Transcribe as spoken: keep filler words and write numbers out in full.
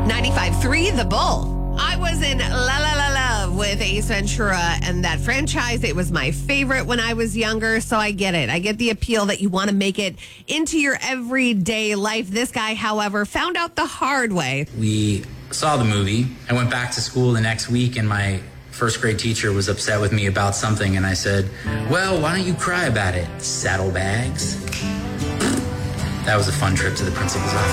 ninety-five point three The Bull. I was in La La La Love with Ace Ventura and that franchise. It was my favorite when I was younger, so I get it. I get the appeal that you want to make it into your everyday life. This guy, however, found out the hard way. We saw the movie. I went back to school the next week, and my first grade teacher was upset with me about something, and I said, well, why don't you cry about it, saddlebags? That was a fun trip to the principal's office.